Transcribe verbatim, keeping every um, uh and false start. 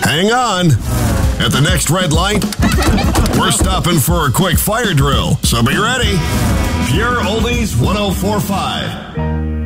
Hang on. At the next red light, we're stopping for a quick fire drill, so be ready. Pure Oldies one oh four point five.